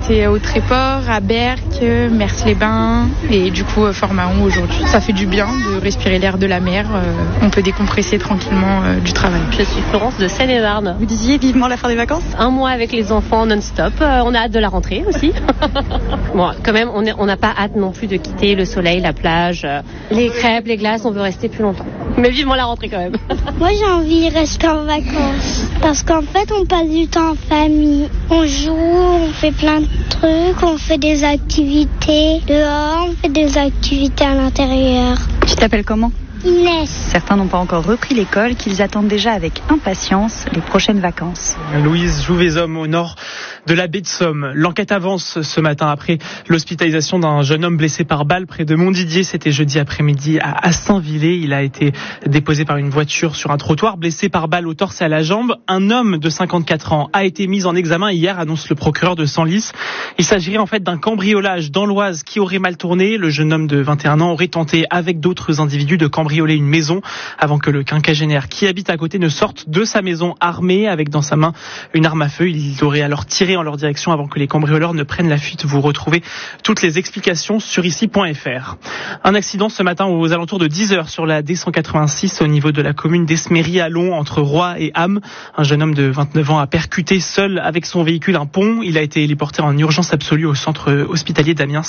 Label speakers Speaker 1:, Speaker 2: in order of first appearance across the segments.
Speaker 1: été au Tréport, à Berck, Mers-les-Bains et du coup Fort-Mahon aujourd'hui. Ça fait du bien de respirer l'air de la mer. On peut décompresser tranquillement du travail.
Speaker 2: Je suis Florence de Seine-et-Marne.
Speaker 3: Vous disiez vivement la fin des vacances ?
Speaker 2: Un mois avec les enfants non-stop. On a hâte de la rentrée aussi. Bon, quand même, on n'a pas hâte non plus de quitter le soleil, la plage, les crêpes, les glaces. On veut rester plus longtemps. Mais vivement la rentrée quand même.
Speaker 4: Moi, j'ai envie de rester en vacances. Parce qu'en fait, on passe du temps en famille. On joue, on fait plein de trucs, on fait des activités dehors, on fait des activités à l'intérieur.
Speaker 3: Tu t'appelles comment ?
Speaker 4: Inès.
Speaker 3: Certains n'ont pas encore repris l'école, qu'ils attendent déjà avec impatience les prochaines vacances.
Speaker 5: Louise Jouvézhomme au nord de la baie de Somme. L'enquête avance ce matin après l'hospitalisation d'un jeune homme blessé par balle près de Montdidier. C'était jeudi après-midi à Assainvillers. Il a été déposé par une voiture sur un trottoir, blessé par balle au torse et à la jambe. Un homme de 54 ans a été mis en examen hier, annonce le procureur de Senlis. Il s'agirait en fait d'un cambriolage dans l'Oise qui aurait mal tourné. Le jeune homme de 21 ans aurait tenté avec d'autres individus de cambrioler une maison avant que le quinquagénaire qui habite à côté ne sorte de sa maison armé avec dans sa main une arme à feu. Il aurait alors tiré en leur direction avant que les cambrioleurs ne prennent la fuite. Vous retrouvez toutes les explications sur ici.fr. Un accident ce matin aux alentours de 10h sur la D186 au niveau de la commune d'Esméry à Long entre Roy et Ham. Un jeune homme de 29 ans a percuté seul avec son véhicule un pont. Il a été héliporté en urgence absolue au centre hospitalier d'Amiens.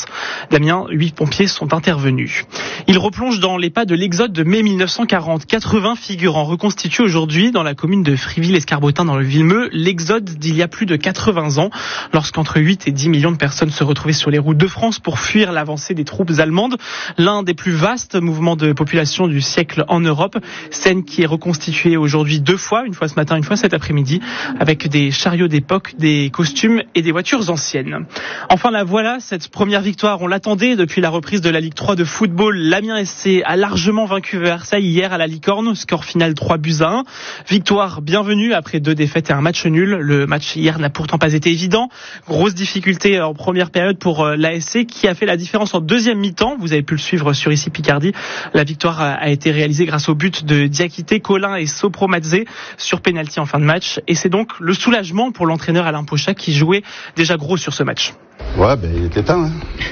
Speaker 5: 8 pompiers sont intervenus. Il replonge dans les pas de l'exode de mai 1940. 80 figurants reconstitués aujourd'hui dans la commune de Friville-Escarbotin dans le Villemeux. L'exode d'il y a plus de 80 ans, lorsqu'entre 8 et 10 millions de personnes se retrouvaient sur les routes de France pour fuir l'avancée des troupes allemandes. L'un des plus vastes mouvements de population du siècle en Europe. Scène qui est reconstituée aujourd'hui 2 fois, une fois ce matin, une fois cet après-midi, avec des chariots d'époque, des costumes et des voitures anciennes. Enfin, la voilà, cette première victoire. On l'attendait depuis la reprise de la Ligue 3 de football. L'Amiens SC a largement vaincu Versailles hier à la Licorne, score final 3-1. Victoire bienvenue après 2 défaites et un match nul. Le match hier n'a pourtant pas été évident. Grosse difficulté en première période pour l'ASC qui a fait la différence en deuxième mi-temps. Vous avez pu le suivre sur ici Picardie. La victoire a été réalisée grâce au but de Diakité, Colin et Sopromadze sur pénalty en fin de match. Et c'est donc le soulagement pour l'entraîneur Alain Pochat qui jouait déjà gros sur ce match.
Speaker 6: Ouais, il était temps.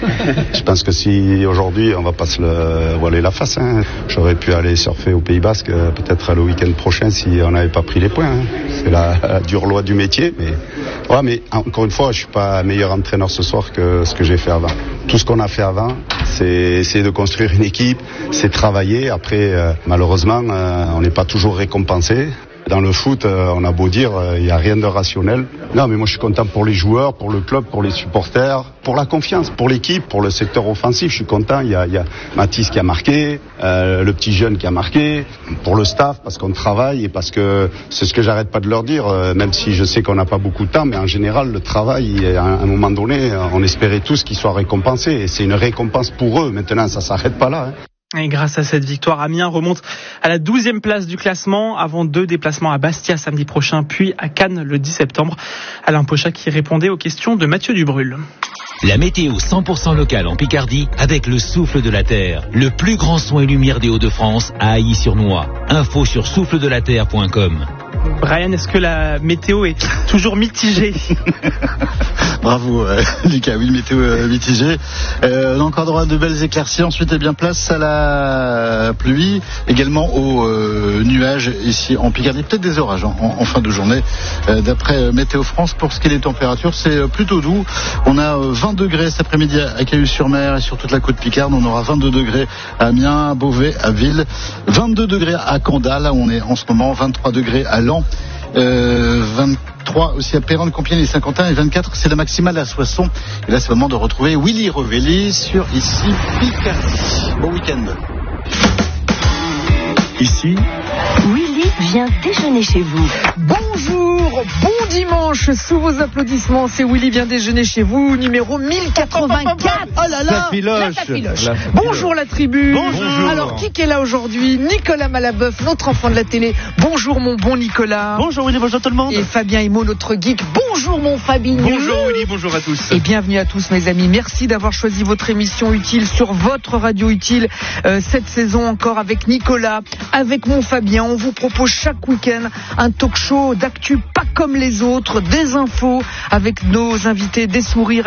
Speaker 6: Je pense que si aujourd'hui on va pas se le voiler la face. J'aurais pu aller surfer au Pays Basque peut-être le week-end prochain si on n'avait pas pris les points. C'est la dure loi du métier. Mais encore une fois, je suis pas meilleur entraîneur ce soir que ce que j'ai fait avant. Tout ce qu'on a fait avant, c'est essayer de construire une équipe, c'est travailler. Après, malheureusement, on n'est pas toujours récompensé. Dans le foot, on a beau dire, il n'y a rien de rationnel. Non, mais moi je suis content pour les joueurs, pour le club, pour les supporters, pour la confiance, pour l'équipe, pour le secteur offensif. Je suis content, il y a Mathis qui a marqué, le petit jeune qui a marqué, pour le staff, parce qu'on travaille et parce que c'est ce que j'arrête pas de leur dire, même si je sais qu'on n'a pas beaucoup de temps, mais en général, le travail, à un moment donné, on espérait tous qu'il soit récompensé. Et c'est une récompense pour eux. Maintenant, ça s'arrête pas là.
Speaker 5: Et grâce à cette victoire, Amiens remonte à la 12e place du classement avant 2 déplacements à Bastia samedi prochain, puis à Cannes le 10 septembre. Alain Pochat qui répondait aux questions de Mathieu Dubrul.
Speaker 7: La météo 100% locale en Picardie avec le souffle de la terre. Le plus grand son et lumière des Hauts-de-France à Ailly-sur-Noix. Info sur souffledelaterre.com.
Speaker 5: Brian, est-ce que la météo est toujours mitigée?
Speaker 8: Bravo Lucas, oui, météo mitigée. On a encore droit à de belles éclaircies. Ensuite, place à la pluie, également aux nuages ici en Picardie. Peut-être des orages en fin de journée. D'après Météo France, pour ce qui est des températures, c'est plutôt doux. On a 20 degrés cet après-midi à Cailloux-sur-Mer et sur toute la côte picarde. On aura 22 degrés à Amiens, à Beauvais, à Ville. 22 degrés à Canda, là où on est en ce moment. 23 degrés à Laon. 23 aussi à Péronne, Compiègne et Saint-Quentin, et 24 c'est la maximale à Soissons. Et là c'est le moment de retrouver Willy Revelli sur ici Picardie. Bon week-end.
Speaker 9: Ici, Willy vient déjeuner chez vous.
Speaker 10: Bonjour, bon dimanche, sous vos applaudissements, c'est Willy vient déjeuner chez vous, numéro 1084. Oh là là,
Speaker 11: la filoche.
Speaker 10: Bonjour la tribu.
Speaker 11: Bonjour.
Speaker 10: Alors qui est là aujourd'hui? Nicolas Malabeuf, notre enfant de la télé. Bonjour mon bon Nicolas.
Speaker 11: Bonjour Willy, bonjour tout le monde.
Speaker 10: Et Fabien Himo, notre geek. Bonjour mon Fabien.
Speaker 11: Bonjour Willy, bonjour à tous.
Speaker 10: Et bienvenue à tous mes amis. Merci d'avoir choisi votre émission utile sur votre radio utile cette saison encore avec Nicolas, avec mon Fabien. On vous propose chaque week-end un talk show d'actu pas comme les autres, des infos avec nos invités, des sourires.